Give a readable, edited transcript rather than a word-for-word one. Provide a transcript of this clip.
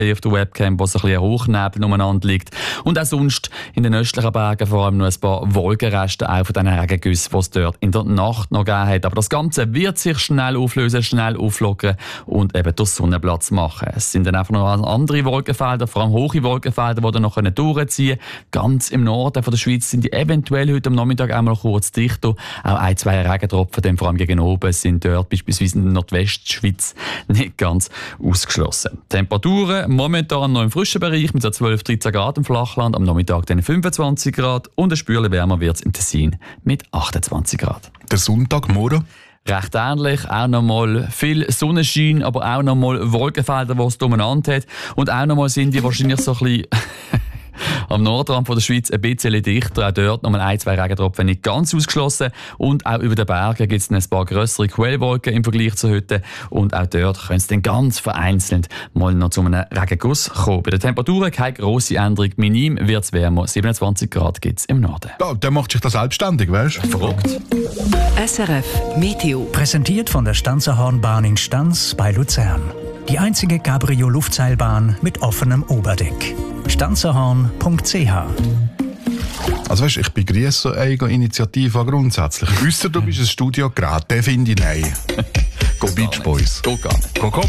auf der Webcam, wo so ein bisschen Hochnebel umeinander liegt. Und auch sonst in den östlichen Bergen vor allem noch ein paar Wolkenreste auch von diesen Regengüssen, die es dort in der Nacht noch gegeben hat. Aber das Ganze wird sich schnell auflösen, schnell auflockern und eben durch Sonnenplatz machen. Es sind dann einfach noch andere Wolkenfelder, vor allem hohe Wolkenfelder, die dann noch durchziehen können. Ganz im Norden von der Schweiz sind die eventuell heute am Nachmittag einmal kurz dichter. Auch ein, zwei Regentropfen, dann vor allem gegen oben, sind dort beispielsweise in der Nordwestschweiz nicht ganz ausgeschlossen. Temperaturen momentan noch im frischen Bereich mit so 12-13 Grad im Flachland, am Nachmittag dann 25 Grad und ein Spürchen wärmer wird es im Tessin mit 28 Grad. Der Sonntagmorgen? Recht ähnlich, auch nochmal viel Sonnenschein, aber auch nochmal Wolkenfelder, die es umeinander hat. Und auch nochmal sind die wahrscheinlich so ein bisschen am Nordrand von der Schweiz ein bisschen dichter. Auch dort nochmal ein, zwei Regentropfen nicht ganz ausgeschlossen. Und auch über den Bergen gibt es ein paar grössere Quellwolken im Vergleich zu heute. Und auch dort können es dann ganz vereinzelt mal noch zu einem Regenguss kommen. Bei den Temperaturen keine grosse Änderung. Minim wird es wärmer. 27 Grad gibt es im Norden. Ja, der macht sich das selbstständig, weißt du? Verrückt. SRF Meteo. Präsentiert von der Stanzerhornbahn in Stanz bei Luzern. Die einzige Cabrio-Luftseilbahn mit offenem Oberdeck. stanzerhorn.ch. Also weißt, ich begrüße so eine Initiative grundsätzlich. Ausser du bist ein Studiogerät, den finde ich nein. Go Beach Boys. Geht gar nicht. Go,